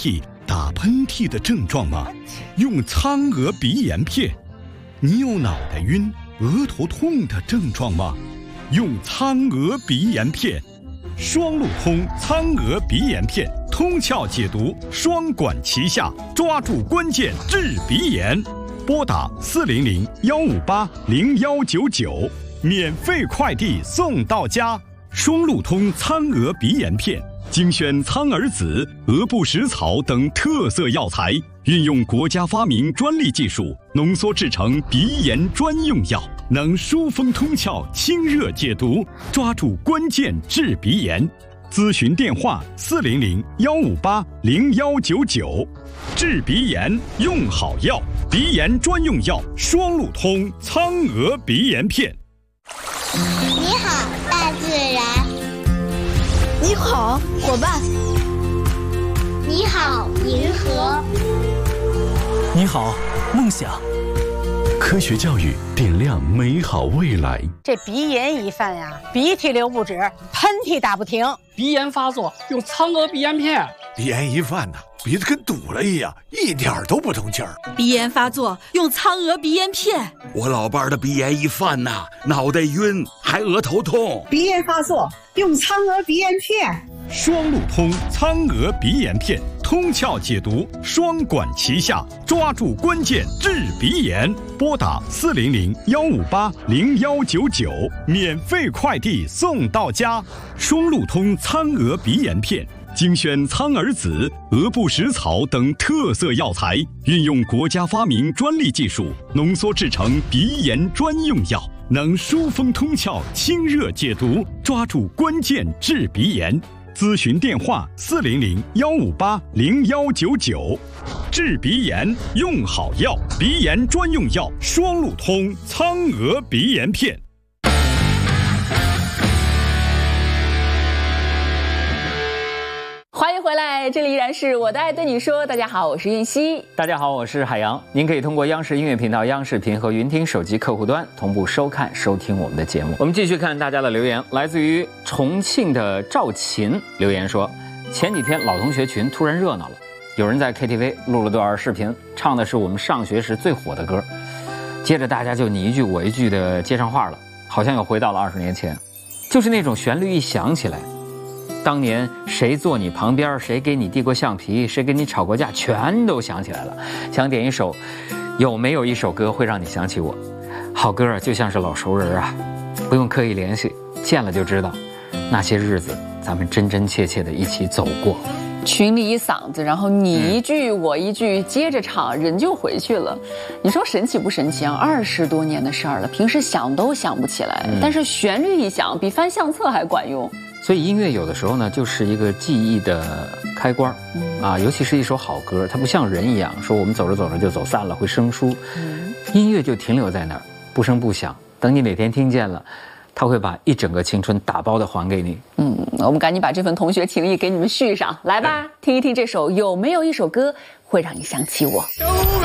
嚏、打喷嚏的症状吗？用苍鹅鼻炎片。你有脑袋晕、额头痛的症状吗？用苍鹅鼻炎片。双路通苍鹅鼻炎片，通窍解毒，双管齐下，抓住关键治鼻炎。拨打400-158-0199，免费快递送到家。双路通苍鹅鼻炎片，精选苍耳子、鹅不食草等特色药材，运用国家发明专利技术，浓缩制成鼻炎专用药，能疏风通窍、清热解毒，抓住关键治鼻炎。咨询电话400-158-0199。治鼻炎用好药，鼻炎专用药双路通苍鹅鼻炎片。 你好，大自然。 你好，伙伴。 你好，银河。 你好，梦想。科学教育点亮美好未来。 这鼻炎一犯呀，鼻涕流不止，喷嚏打不停。 鼻炎发作用苍鹅鼻炎片。 鼻炎一犯呢，鼻子跟堵了一样，一点都不通气儿。 鼻炎发作用苍鹅鼻炎片。 我老伴儿的鼻炎一犯呐，脑袋晕，还额头痛。 鼻炎发作用苍鹅鼻炎片。 双路通苍鹅鼻炎片，通窍解毒，双管齐下，抓住关键治鼻炎。拨打400-158-0199，免费快递送到家。双路通苍鹅鼻炎片，精选苍耳子、鹅不食草等特色药材，运用国家发明专利技术，浓缩制成鼻炎专用药，能疏风通窍、清热解毒，抓住关键治鼻炎。咨询电话400-158-0199。治鼻炎用好药，鼻炎专用药双路通苍鹅鼻炎片。 欢迎回来，这里依然是我的爱对你说。大家好，我是韵熙。 大家好，我是海洋。您可以通过央视音乐频道、央视频和云听手机客户端同步收看、收听我们的节目。我们继续看大家的留言，来自于重庆的赵琴留言说，前几天老同学群突然热闹了，有人在 KTV 录了段视频，唱的是我们上学时最火的歌，接着大家就你一句我一句的接上话了，好像又回到了20年前，就是那种旋律一响起来，当年谁坐你旁边，谁给你递过橡皮，谁跟你吵过架，全都想起来了。想点一首，有没有一首歌会让你想起我？好歌啊，就像是老熟人啊，不用刻意联系，见了就知道，那些日子咱们真真切切的一起走过。 群里一嗓子，然后你一句我一句，接着唱，人就回去了。你说神奇不神奇啊？20多年的事儿了，平时想都想不起来，但是旋律一响，比翻相册还管用。 所以音乐有的时候呢，就是一个记忆的开关啊，尤其是一首好歌，它不像人一样，说我们走着走着就走散了，会生疏。音乐就停留在那儿，不声不响，等你哪天听见了，他会把一整个青春打包的还给你。 我们赶紧把这份同学情谊给你们续上，来吧，听一听这首有没有一首歌会让你想起我？